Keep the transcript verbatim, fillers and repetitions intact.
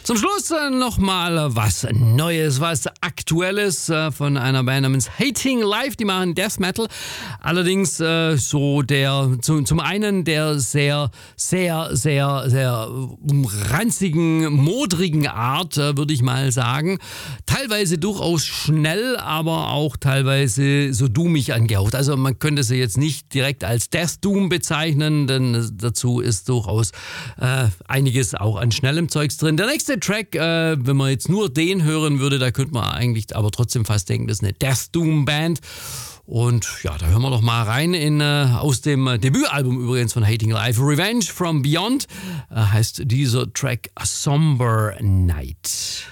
Zum Schluss äh, nochmal was Neues, was Aktuelles äh, von einer Band namens Hating Life. Die machen Death Metal. Allerdings äh, so der, zu, zum einen der sehr, sehr, sehr, sehr ranzigen, modrigen Art, äh, würde ich mal sagen. Teilweise durchaus schnell, aber auch teilweise so doomig angehaucht. Also man könnte sie jetzt nicht direkt als Death Doom bezeichnen, denn dazu ist durchaus äh, einiges auch an schnellem Zeugs drin. Der nächste Track, äh, wenn man jetzt nur den hören würde, da könnte man eigentlich aber trotzdem fast denken, das ist eine Death Doom Band. Und ja, da hören wir doch mal rein in, äh, aus dem Debütalbum übrigens von Hating Life, Revenge from Beyond, äh, heißt dieser Track A Somber Night.